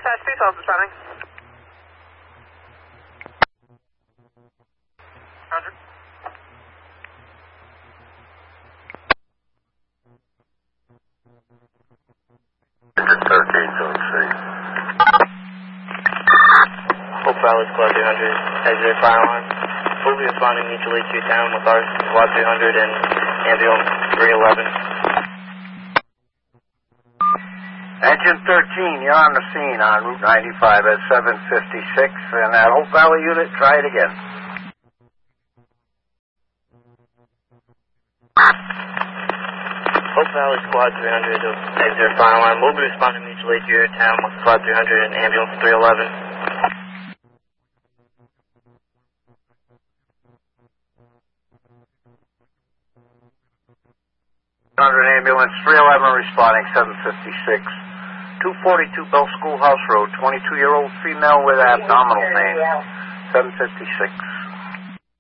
Dispatch 212 responding. Roger. Engine 13, zone C. Hope Valley Squad 300, exit fire alarm. We'll be responding mutually to town with our Squad 300 and ambulance 311. Engine 13, you're on the scene on Route 95 at 756, and that Hope Valley unit, try it again. Hope Valley Squad 300, exit fire alarm. We'll be responding mutually to your town with Squad 300 and ambulance 311. Ambulance 311 responding 756. 242 Bell Schoolhouse Road, 22-year-old female with abdominal pain. 756.